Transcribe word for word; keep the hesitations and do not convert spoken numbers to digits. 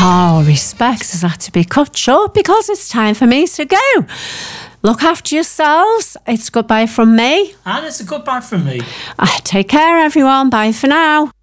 Oh, respect has had to be cut short because it's time for me to go. Look after yourselves. It's goodbye from me. And it's a goodbye from me. Uh, take care, everyone. Bye for now.